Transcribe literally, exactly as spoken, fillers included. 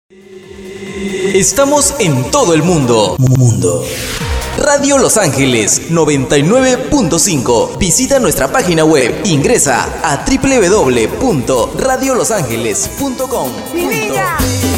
Estamos en todo el mundo. Mundo. Radio Los Ángeles noventa y nueve punto cinco. Visita nuestra página web. Ingresa a doble u doble u doble u punto radio los ángeles punto com. ¡Mi niña!